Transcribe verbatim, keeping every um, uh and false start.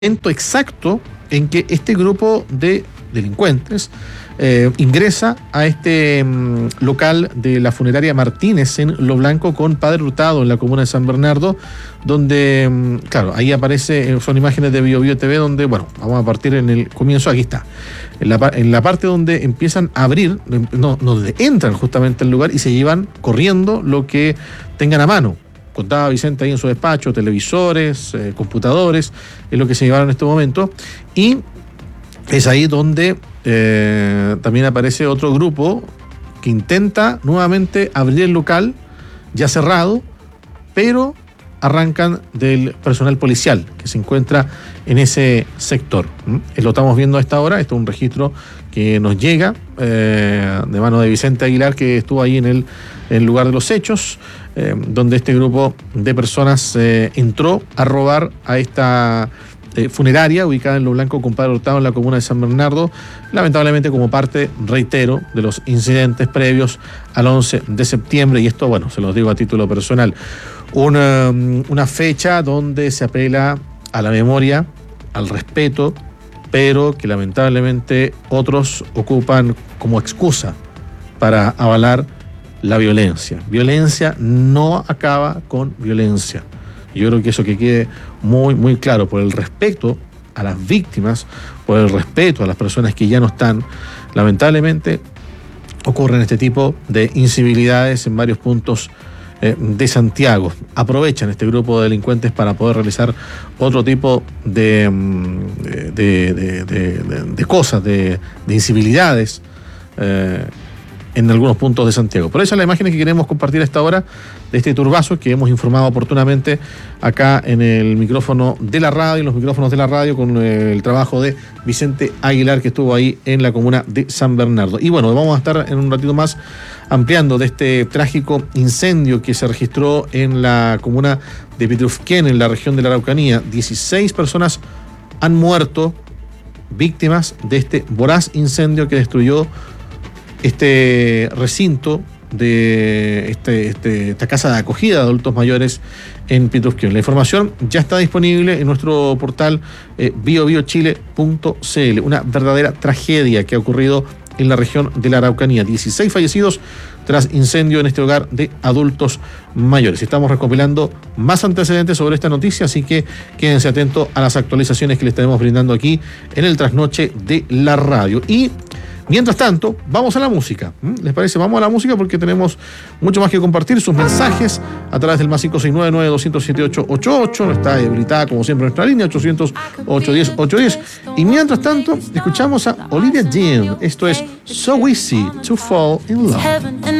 momento exacto en que este grupo de delincuentes eh, ingresa a este mm, local de la funeraria Martínez en Lo Blanco con Padre Hurtado en la comuna de San Bernardo, donde, mm, claro, ahí aparece, son imágenes de Bio Bio T V donde, bueno, vamos a partir en el comienzo, aquí está, en la, en la parte donde empiezan a abrir, no, donde entran justamente al lugar y se llevan corriendo lo que tengan a mano. Contaba Vicente ahí en su despacho, televisores, eh, computadores, es lo que se llevaron en este momento. Y es ahí donde eh, también aparece otro grupo que intenta nuevamente abrir el local, ya cerrado, pero arrancan del personal policial que se encuentra en ese sector. ¿Mm? Lo estamos viendo a esta hora, esto es un registro que nos llega eh, de mano de Vicente Aguilar, que estuvo ahí en el, en el lugar de los hechos, eh, donde este grupo de personas eh, entró a robar a esta eh, funeraria ubicada en Lo Blanco con Padre Hurtado en la comuna de San Bernardo, lamentablemente como parte, reitero, de los incidentes previos al once de septiembre, y esto, bueno, se los digo a título personal, una, una fecha donde se apela a la memoria, al respeto, pero que lamentablemente otros ocupan como excusa para avalar la violencia. Violencia no acaba con violencia. Yo creo que eso que quede muy, muy claro, por el respeto a las víctimas, por el respeto a las personas que ya no están, lamentablemente ocurren este tipo de incivilidades en varios puntos eh, de Santiago. Aprovechan este grupo de delincuentes para poder realizar otro tipo de, de, de, de, de, de cosas, de, de incivilidades eh, en algunos puntos de Santiago. Por eso es la imagen que queremos compartir a esta hora de este turbazo que hemos informado oportunamente acá en el micrófono de la radio, en los micrófonos de la radio, con el trabajo de Vicente Aguilar, que estuvo ahí en la comuna de San Bernardo. Y bueno, vamos a estar en un ratito más ampliando de este trágico incendio que se registró en la comuna de Pitrufquén, en la región de la Araucanía. dieciséis personas han muerto víctimas de este voraz incendio que destruyó este recinto de este, este, esta casa de acogida de adultos mayores en Pitrufquén. La información ya está disponible en nuestro portal eh, bio bio chile punto c l. Una verdadera tragedia que ha ocurrido en la región de la Araucanía. dieciséis fallecidos tras incendio en este hogar de adultos mayores. Estamos recopilando más antecedentes sobre esta noticia, así que quédense atentos a las actualizaciones que les estaremos brindando aquí en el trasnoche de la radio. Y mientras tanto, vamos a la música. ¿Les parece? Vamos a la música porque tenemos mucho más que compartir. Sus mensajes a través del más cinco seis nueve, nueve dos cero siete, siete ocho ocho ocho. Está habilitada, como siempre, nuestra línea ochocientos, ochocientos diez, ochocientos diez. Y mientras tanto, escuchamos a Olivia Dean. Esto es So Easy to Fall in Love.